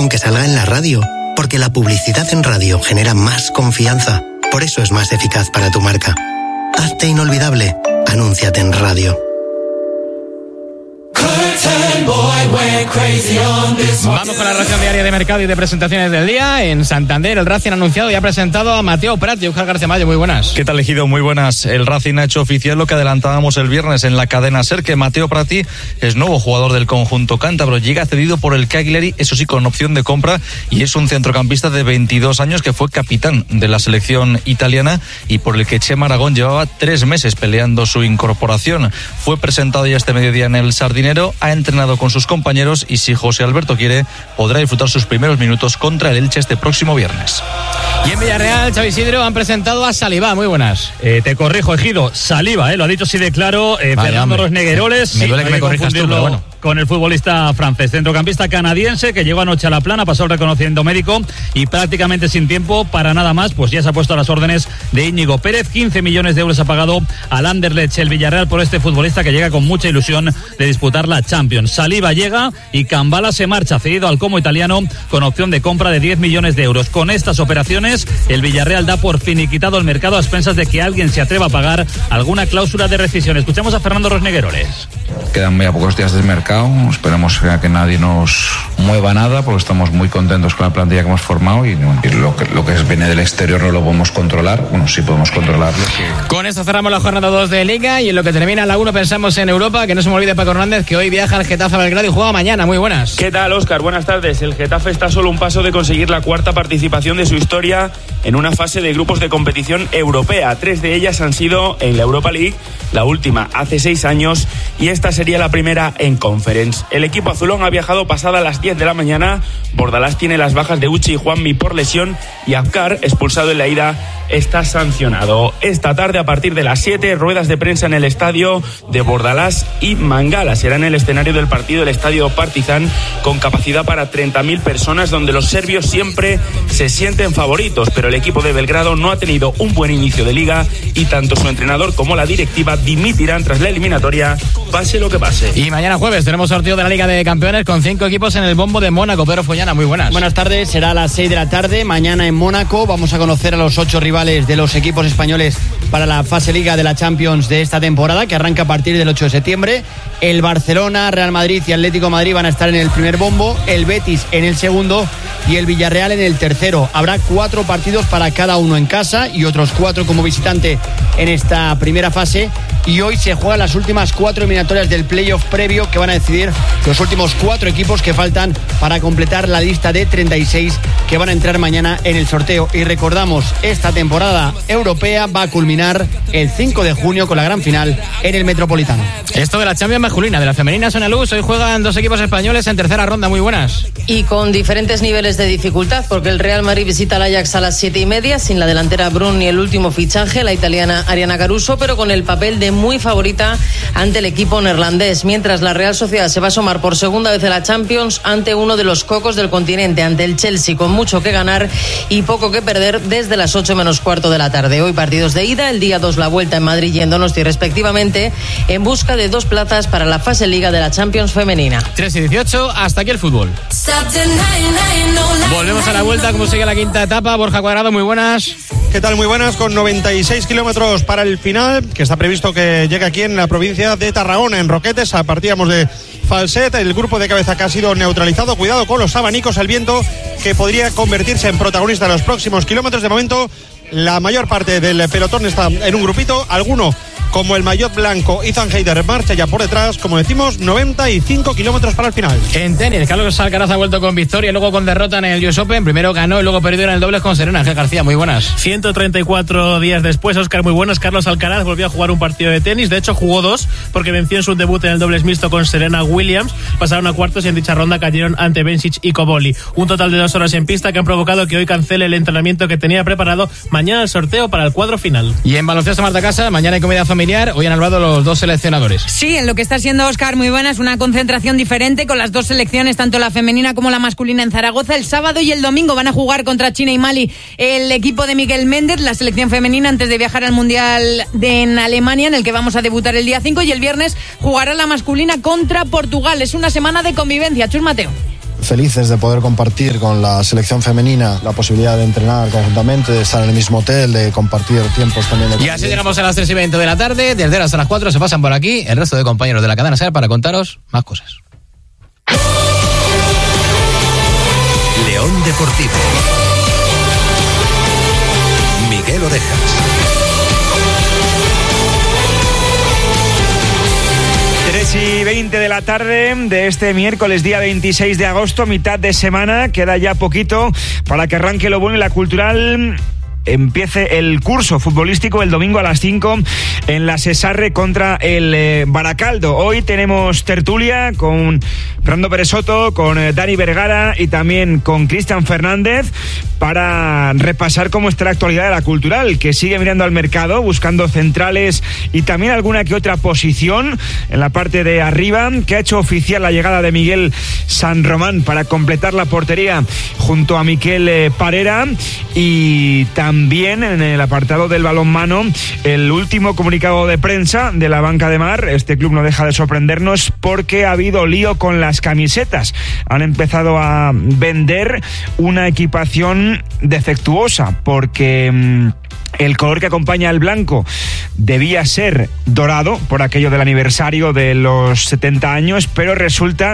con que salga en la radio, porque la publicidad en radio genera más confianza. Por eso es más eficaz para tu marca. Hazte inolvidable. Anúnciate en radio. Vamos con la ración diaria de mercado y de presentaciones del día. En Santander, el Racing ha anunciado y ha presentado a Mateo Prati. Óscar García Mayo, muy buenas. ¿Qué tal, Ejido? Muy buenas. El Racing ha hecho oficial lo que adelantábamos el viernes en la cadena SER, que Mateo Prati es nuevo jugador del conjunto cántabro. Llega cedido por el Cagliari, eso sí, con opción de compra, y es un centrocampista de 22 años que fue capitán de la selección italiana y por el que Chema Aragón llevaba 3 meses peleando su incorporación. Fue presentado ya este mediodía en el Sardinero, ha entrenado con sus compañeros y, si José Alberto quiere, podrá disfrutar sus primeros minutos contra el Elche este próximo viernes. Y en Villarreal, Xavi Isidro, han presentado a Saliba. Muy buenas. Te corrijo, Ejido, Saliba, lo ha dicho así de claro Fernando Rosnegueroles. Me duele que me corrijas tú, pero bueno. Con el futbolista francés, centrocampista canadiense que llegó anoche a La Plana, pasó el reconocimiento médico y prácticamente sin tiempo para nada más, pues ya se ha puesto a las órdenes de Íñigo Pérez. 15 millones de euros ha pagado al Anderlecht el Villarreal por este futbolista que llega con mucha ilusión de disputar la Champions. Saliba llega y Cambala se marcha, cedido al Como italiano con opción de compra de 10 millones de euros. Con estas operaciones, el Villarreal da por finiquitado el mercado a expensas de que alguien se atreva a pagar alguna cláusula de rescisión. Escuchamos a Fernando Rosnegueroles. Quedan muy a pocos días del mercado. Esperemos que nadie nos mueva nada, porque estamos muy contentos con la plantilla que hemos formado y lo que viene del exterior no lo podemos controlar. Bueno, sí podemos controlarlo. Con esto cerramos la jornada 2 de Liga y en lo que termina la 1 pensamos en Europa. Que no se me olvide Paco Hernández, que hoy viaja al Getafe a Belgrado y juega mañana. Muy buenas. ¿Qué tal, Óscar? Buenas tardes. El Getafe está solo un paso de conseguir la 4ª participación de su historia en una fase de grupos de competición europea. 3 de ellas han sido en la Europa League, la última hace 6 años y esta sería la primera en Conference. El equipo azulón ha viajado pasada las 10 de la mañana. Bordalás tiene las bajas de Uchi y Juanmi por lesión y Abkar, expulsado en la ida, está sancionado. Esta tarde, a partir de las 7, ruedas de prensa en el estadio de Bordalás y Mangala. Será en el escenario del partido, el estadio Partizan, con capacidad para 30.000 personas, donde los serbios siempre se sienten favoritos, pero el equipo de Belgrado no ha tenido un buen inicio de liga y tanto su entrenador como la directiva dimitirán tras la eliminatoria, pase lo que pase. Y mañana jueves tenemos sorteo de la Liga de Campeones con 5 equipos en el bombo de Mónaco. Pedro Follana, muy buenas. Buenas tardes, será a las 6 de la tarde, mañana en Mónaco. Vamos a conocer a los 8 rivales de los equipos españoles para la fase Liga de la Champions de esta temporada, que arranca a partir del 8 de septiembre. El Barcelona, Real Madrid y Atlético de Madrid van a estar en el primer bombo, el Betis en el segundo y el Villarreal en el tercero. Habrá 4 partidos para cada uno en casa y otros 4 como visitante en esta primera fase. Y hoy se juegan las últimas 4 eliminatorias del playoff previo, que van a decidir los últimos 4 equipos que faltan para completar la lista de 36 que van a entrar mañana en el sorteo. Y recordamos, esta temporada europea va a culminar el 5 de junio con la gran final en el Metropolitano. Esto de la Champions masculina, de la femenina Sonia Luz. Hoy juegan 2 equipos españoles en tercera ronda. Muy buenas. Y con diferentes niveles de dificultad, porque el Real Madrid visita al Ajax a las 7:30, sin la delantera Brun ni el último fichaje, la italiana Ariana Caruso, pero con el papel de muy favorita ante el equipo neerlandés, mientras la Real Sociedad se va a asomar por segunda vez en la Champions ante uno de los cocos del continente, ante el Chelsea, con mucho que ganar y poco que perder desde las 8 menos cuarto de la tarde. Hoy partidos de ida, el día 2 la vuelta en Madrid y en Donosti respectivamente, en busca de 2 plazas para la fase Liga de la Champions femenina. 3:18, hasta aquí el fútbol. Volvemos a la vuelta, como sigue la quinta etapa. Borja Cuadrado, muy buenas. ¿Qué tal? Muy buenas, con 96 kilómetros para el final, que está previsto que llegue aquí en la provincia de Tarragona, en Roquetes. Partíamos de Falset, el grupo de cabeza que ha sido neutralizado. Cuidado con los abanicos, el viento que podría convertirse en protagonista en los próximos kilómetros. De momento, la mayor parte del pelotón está en un grupito, alguno como el maillot blanco Ethan Heider marcha ya por detrás. Como decimos, 95 kilómetros para el final. En tenis, Carlos Alcaraz ha vuelto con victoria y luego con derrota en el US Open. Primero ganó y luego perdió en el dobles con Serena. Ángel García, muy buenas. 134 días después, Óscar, muy buenas. Carlos Alcaraz volvió a jugar un partido de tenis. De hecho, jugó 2 porque venció en su debut en el dobles mixto con Serena Williams. Pasaron a cuartos y en dicha ronda cayeron ante Bencic y Koboli. Un total de 2 horas en pista que han provocado que hoy cancele el entrenamiento que tenía preparado. Mañana el sorteo para el cuadro final. Y en baloncesto, Marta Casa, mañana hay comida familiar. Hoy han hablado los 2 seleccionadores. Sí, en lo que está siendo, Óscar, muy buena, es una concentración diferente con las 2 selecciones, tanto la femenina como la masculina, en Zaragoza. El sábado y el domingo van a jugar contra China y Mali el equipo de Miguel Méndez, la selección femenina, antes de viajar al Mundial en Alemania, en el que vamos a debutar el día 5, y el viernes jugará la masculina contra Portugal. Es una semana de convivencia. Chus Mateo. felices de poder compartir con la selección femenina la posibilidad de entrenar conjuntamente, de estar en el mismo hotel, de compartir tiempos también. Y así llegamos a las 3:20 de la tarde. Desde ahora hasta las 4 se pasan por aquí el resto de compañeros de la cadena SER para contaros más cosas. León Deportivo. Miguel Orejas. Y 20 de la tarde de este miércoles, día 26 de agosto, mitad de semana. Queda ya poquito para que arranque lo bueno y la cultural. Empiece el curso futbolístico el domingo a las 5 en la Sesarre contra el Baracaldo. Hoy tenemos tertulia con Fernando Pérez Soto, con Dani Vergara y también con Cristian Fernández para repasar cómo está la actualidad de la cultural, que sigue mirando al mercado, buscando centrales y también alguna que otra posición en la parte de arriba, que ha hecho oficial la llegada de Miguel San Román para completar la portería junto a Miquel Parera. Y también en el apartado del balonmano, el último comunicado de prensa de la Banca de Mar. Este club no deja de sorprendernos porque ha habido lío con las camisetas. Han empezado a vender una equipación defectuosa porque el color que acompaña al blanco debía ser dorado por aquello del aniversario de los 70 años, pero resulta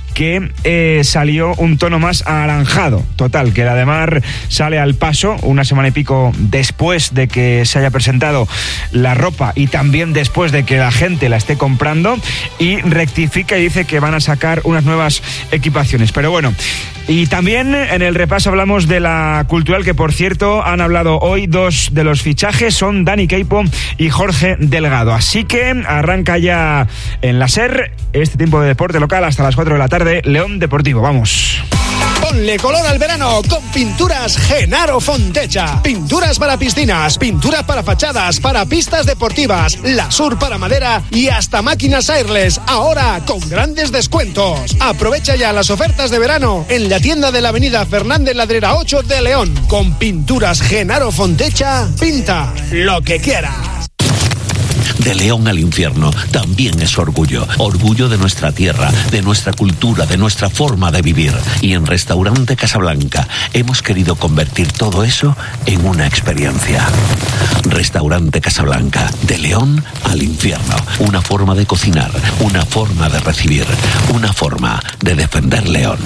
que salió un tono más anaranjado. Total, que la de Mar sale al paso una semana y pico después de que se haya presentado la ropa y también después de que la gente la esté comprando, y rectifica y dice que van a sacar unas nuevas equipaciones. Pero bueno, y también en el repaso hablamos de la cultural, que por cierto han hablado hoy dos de los fichajes, son Dani Queipo y Jorge Delgado. Así que arranca ya en la SER este tiempo de deporte local hasta las 4 de la tarde. León Deportivo, vamos. Ponle color al verano con Pinturas Genaro Fontecha. Pinturas para piscinas, pinturas para fachadas, para pistas deportivas, Lasur para madera y hasta máquinas airless. Ahora con grandes descuentos. Aprovecha ya las ofertas de verano en la tienda de la avenida Fernández Ladrera 8 de León. Con Pinturas Genaro Fontecha, pinta lo que quieras. De León al infierno también es orgullo. Orgullo de nuestra tierra, de nuestra cultura, de nuestra forma de vivir. Y en Restaurante Casablanca hemos querido convertir todo eso en una experiencia. Restaurante Casablanca, de León al infierno. Una forma de cocinar, una forma de recibir, una forma de defender León.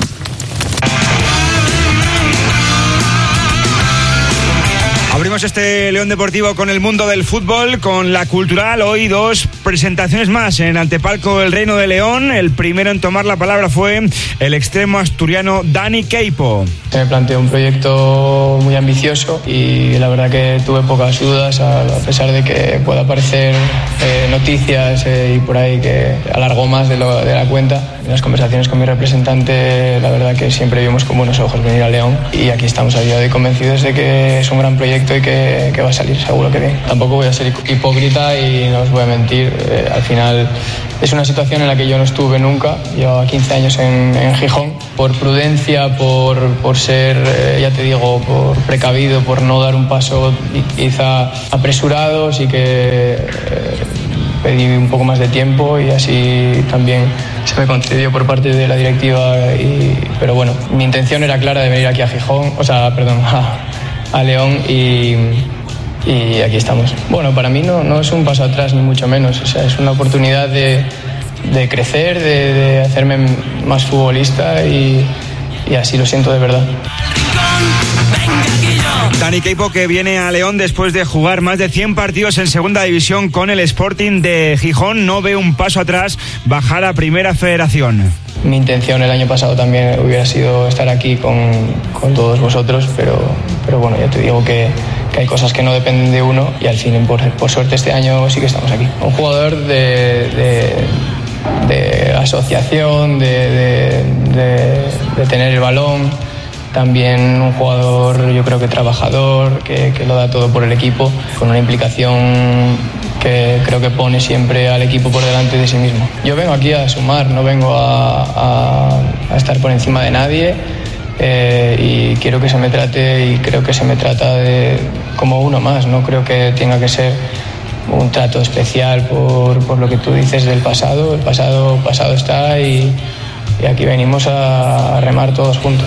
Abrimos este León Deportivo con el mundo del fútbol, con la cultural. Hoy dos presentaciones más en Antepalco El Reino de León. El primero en tomar la palabra fue el extremo asturiano Dani Queipo. Se me planteó un proyecto muy ambicioso y la verdad que tuve pocas dudas, a pesar de que pueda aparecer noticias y por ahí que alargó más de la cuenta. En las conversaciones con mi representante, la verdad que siempre vimos con buenos ojos venir a León, y aquí estamos a día de hoy convencidos de que es un gran proyecto y que va a salir seguro que bien. Tampoco voy a ser hipócrita y no os voy a mentir. Al final es una situación en la que yo no estuve nunca. Llevaba 15 años en Gijón. Por prudencia, por ser, ya te digo, por precavido, por no dar un paso quizá apresurado, sí que pedí un poco más de tiempo y así también se me concedió por parte de la directiva. Pero bueno, mi intención era clara de venir aquí a Gijón, a León, y aquí estamos. Bueno, para mí no es un paso atrás ni mucho menos, o sea, es una oportunidad de crecer, de hacerme más futbolista y así lo siento de verdad. Dani Queipo, que viene a León después de jugar más de 100 partidos en segunda división con el Sporting de Gijón, no ve un paso atrás bajar a Primera Federación. Mi intención el año pasado también hubiera sido estar aquí con todos vosotros, pero bueno, ya te digo que hay cosas que no dependen de uno y al fin, por suerte, este año sí que estamos aquí. Un jugador de asociación, de tener el balón, también un jugador, yo creo que trabajador, que lo da todo por el equipo, con una implicación que creo que pone siempre al equipo por delante de sí mismo. Yo vengo aquí a sumar, no vengo a estar por encima de nadie, y quiero que se me trate, y creo que se me trata como uno más. No creo que tenga que ser un trato especial por lo que tú dices del pasado. El pasado está y y aquí venimos a remar todos juntos.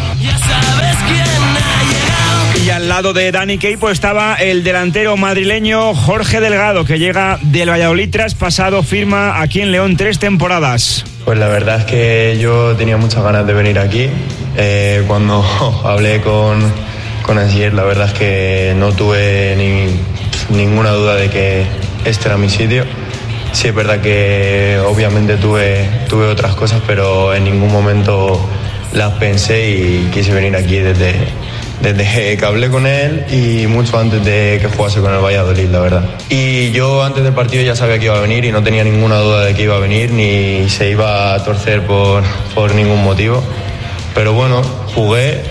Y al lado de Dani Queipo estaba el delantero madrileño Jorge Delgado, que llega del Valladolid tras pasado firma aquí en León 3 temporadas. Pues la verdad es que yo tenía muchas ganas de venir aquí. Cuando hablé con Asier, la verdad es que no tuve ninguna duda de que este era mi sitio. Sí, es verdad que obviamente tuve otras cosas, pero en ningún momento las pensé y quise venir aquí desde que hablé con él y mucho antes de que jugase con el Valladolid, la verdad. Y yo antes del partido ya sabía que iba a venir y no tenía ninguna duda de que iba a venir, ni se iba a torcer por ningún motivo. Pero bueno, jugué,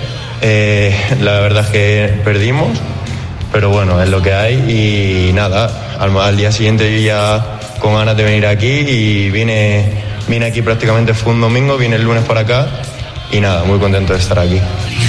la verdad es que perdimos, pero bueno, es lo que hay y nada, al día siguiente yo ya con ganas de venir aquí y vine aquí prácticamente fue un domingo, vine el lunes para acá y nada, muy contento de estar aquí.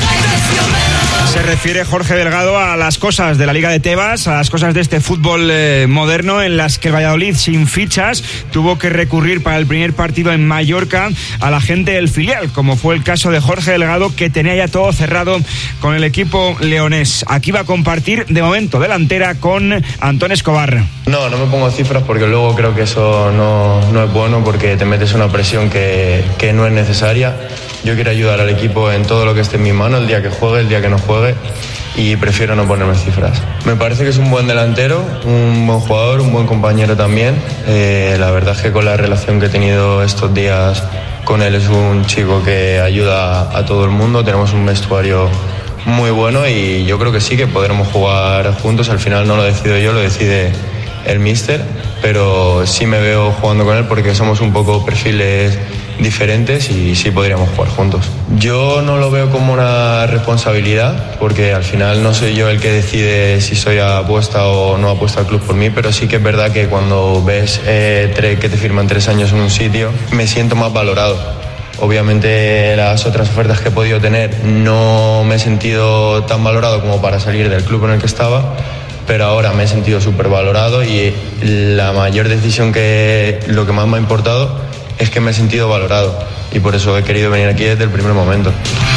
Se refiere Jorge Delgado a las cosas de la Liga de Tebas, a las cosas de este fútbol moderno en las que el Valladolid sin fichas tuvo que recurrir para el primer partido en Mallorca a la gente del filial, como fue el caso de Jorge Delgado, que tenía ya todo cerrado con el equipo leonés. Aquí va a compartir de momento delantera con Antón Escobar. No me pongo cifras porque luego creo que eso no es bueno porque te metes una presión que no es necesaria. Yo quiero ayudar al equipo en todo lo que esté en mi mano, el día que juegue, el día que no juegue, y prefiero no ponerme cifras. Me parece que es un buen delantero, un buen jugador, un buen compañero también. La verdad es que con la relación que he tenido estos días con él es un chico que ayuda a todo el mundo, tenemos un vestuario muy bueno y yo creo que sí que podremos jugar juntos. Al final no lo decido yo, lo decide el míster, pero sí me veo jugando con él porque somos un poco perfiles diferentes y sí podríamos jugar juntos. Yo no lo veo como una responsabilidad porque al final no soy yo el que decide si soy apuesta o no apuesta al club por mí, pero sí que es verdad que cuando ves que te firman 3 años en un sitio me siento más valorado. Obviamente las otras ofertas que he podido tener no me he sentido tan valorado como para salir del club en el que estaba, pero ahora me he sentido súper valorado y la mayor decisión lo que más me ha importado es que me he sentido valorado y por eso he querido venir aquí desde el primer momento.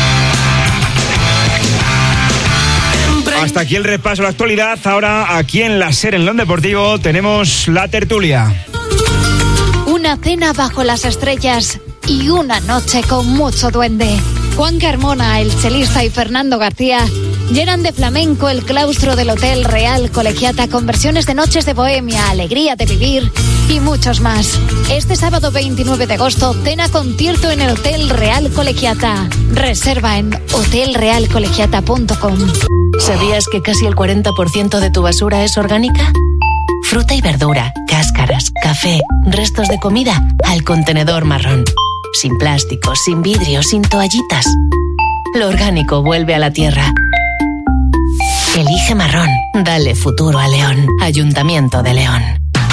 Hasta aquí el repaso de la actualidad. Ahora aquí en la SER, en León Deportivo, tenemos la tertulia. Una cena bajo las estrellas y una noche con mucho duende. Juan Carmona, el chelista, y Fernando García llenan de flamenco el claustro del Hotel Real Colegiata con versiones de noches de bohemia, alegría de vivir y muchos más. Este sábado 29 de agosto, cena concierto en el Hotel Real Colegiata. Reserva en hotelrealcolegiata.com. ¿Sabías que casi el 40% de tu basura es orgánica? Fruta y verdura, cáscaras, café, restos de comida, al contenedor marrón. Sin plástico, sin vidrio, sin toallitas. Lo orgánico vuelve a la tierra. Elige marrón. Dale futuro a León. Ayuntamiento de León.